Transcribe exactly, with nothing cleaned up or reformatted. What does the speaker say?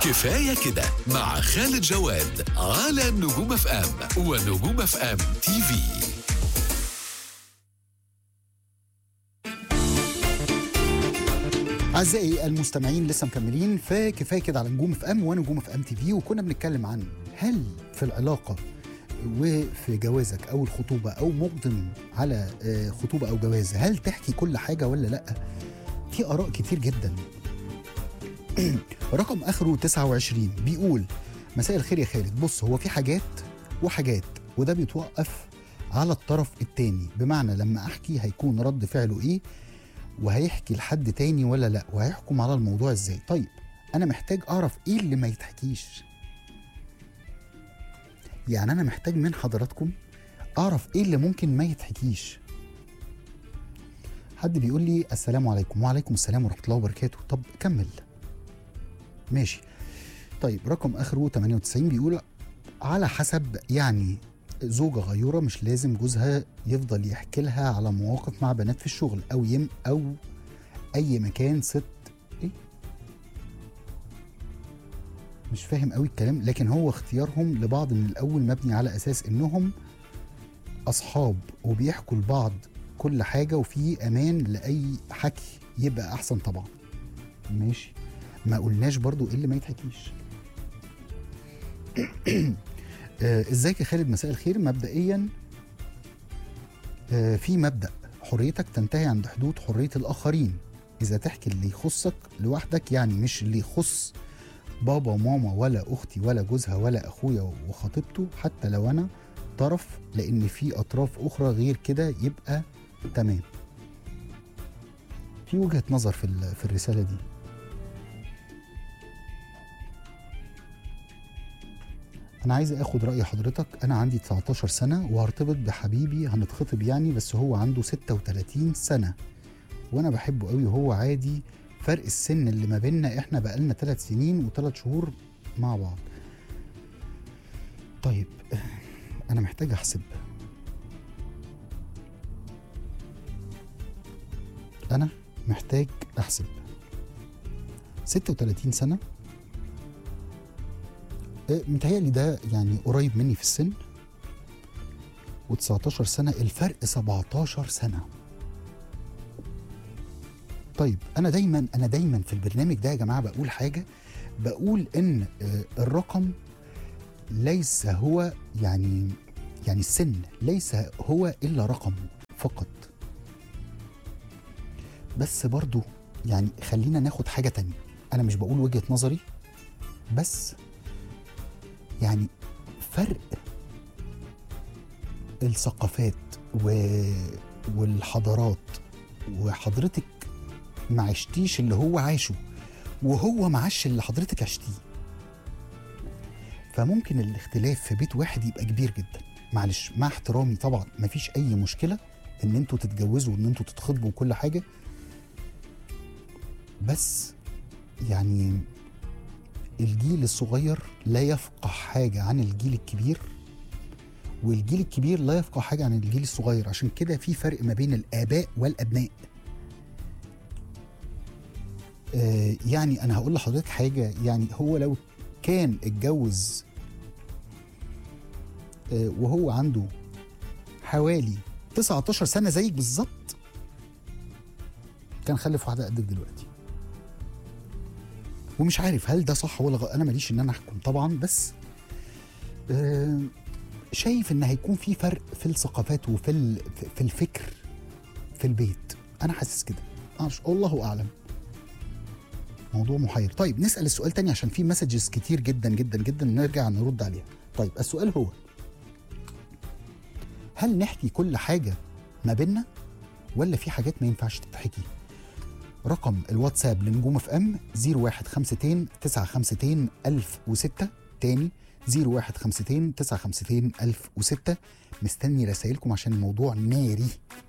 كفاية كده مع خالد جواد على نجوم اف ام ونجوم اف ام تي في. أعزائي المستمعين لسه مكملين في كفاية كده على نجوم اف ام ونجوم اف ام تي في، وكنا بنتكلم عن هل في العلاقة وفي جوازك أو الخطوبة أو مقدم على خطوبة أو جواز هل تحكي كل حاجة ولا لأ؟ في آراء كتير جدا. رقم آخره تسعة وعشرين بيقول: مساء الخير يا خالد، بص هو في حاجات وحاجات، وده بيتوقف على الطرف التاني، بمعنى لما أحكي هيكون رد فعله إيه، وهيحكي لحد تاني ولا لا، وهيحكم على الموضوع ازاي. طيب انا محتاج اعرف ايه اللي ما يتحكيش، يعني انا محتاج من حضراتكم اعرف ايه اللي ممكن ما يتحكيش. حد بيقول لي السلام عليكم. وعليكم السلام ورحمة الله وبركاته. طب كمل ماشي. طيب رقم اخره ثمانية وتسعين بيقول: على حسب، يعني زوجة غيورة مش لازم جوزها يفضل يحكي لها على مواقف مع بنات في الشغل أو يم أو أي مكان. ست إيه؟ مش فاهم قوي الكلام، لكن هو اختيارهم لبعض من الأول مبني على أساس إنهم أصحاب وبيحكوا لبعض كل حاجة وفي أمان لأي حكي يبقى أحسن طبعا. ماشي، ما قلناش برضو إيه اللي ما يتحكيش. ازيك يا خالد، مساء الخير. مبدئيا في مبدأ حريتك تنتهي عند حدود حرية الآخرين. إذا تحكي اللي يخصك لوحدك، يعني مش اللي يخص بابا وماما ولا أختي ولا جوزها ولا أخويا وخطيبته، حتى لو أنا طرف، لأن في أطراف أخرى غير كده يبقى تمام. في وجهة نظر في, في الرسالة دي. أنا عايز أخد رأي حضرتك. أنا عندي تسعتاشر سنة وهرتبط بحبيبي، هنتخطب يعني، بس هو عنده ستة وتلاتين سنة وأنا بحبه قوي وهو عادي. فرق السن اللي ما بيننا، إحنا بقالنا ثلاث سنين وثلاث شهور مع بعض. طيب أنا محتاج أحسب. أنا محتاج أحسب ستة وتلاتين سنة، متهيألي ده يعني قريب مني في السن، وتسعتاشر سنة، الفرق سبعتاشر سنة. طيب أنا دايما أنا دايما في البرنامج ده يا جماعة بقول حاجة، بقول إن الرقم ليس هو يعني يعني السن ليس هو إلا رقم فقط، بس برضو يعني خلينا ناخد حاجة تانية. أنا مش بقول وجهة نظري، بس يعني فرق الثقافات والحضارات، وحضرتك ما عشتيش اللي هو عاشه وهو ما عاش اللي حضرتك عشتيه، فممكن الاختلاف في بيت واحد يبقى كبير جدا. معلش مع احترامي طبعا مفيش اي مشكلة ان انتوا تتجوزوا وان انتوا تتخطبوا وكل حاجة، بس يعني الجيل الصغير لا يفقه حاجة عن الجيل الكبير، والجيل الكبير لا يفقه حاجة عن الجيل الصغير. عشان كده في فرق ما بين الآباء والأبناء. آه يعني أنا هقول لحضرتك حاجة، يعني هو لو كان اتجوز آه وهو عنده حوالي تسعتاشر سنة زيك بالظبط، كان خلف واحدة قدك دلوقتي. ومش عارف هل ده صح ولا غلط، انا ماليش ان انا احكم طبعا، بس آه شايف ان هيكون في فرق في الثقافات وفي في الفكر في البيت. انا حاسس كده، معرفش، الله اعلم، موضوع محير. طيب نسال السؤال تاني عشان في مسجز كتير جدا جدا جدا نرجع نرد عليها. طيب السؤال هو: هل نحكي كل حاجه ما بيننا ولا في حاجات ما ينفعش تتحكي؟ رقم الواتساب لنجوم اف ام صفر واحد خمسة تسعة خمسة ألف وستة، تاني صفر واحد خمسة تسعة خمسة ألف وستة. مستني رسائلكم عشان الموضوع ناري.